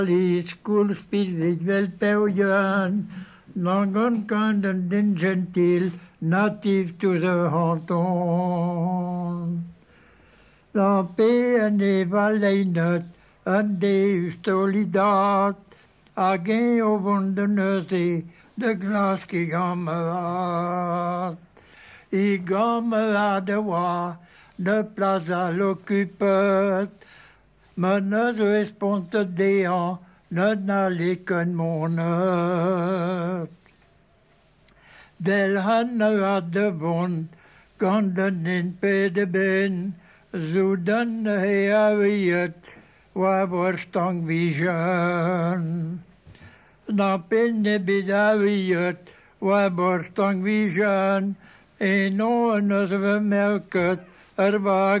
I skolspilet vel Perjan, någon kan den gentil, native to the hanton. La PNE valeinet, en deus solidat, agen au wonderneuse, de glas qui gammerat. I gammerade wa, de plaza l'occupet, men het respons dean, net na likken monet. Del hanne had de won, kan den in pede ben, zo den he awiet, wa borstang vision. Na penne bidawiet, wa borstang vision, en no we merket, er was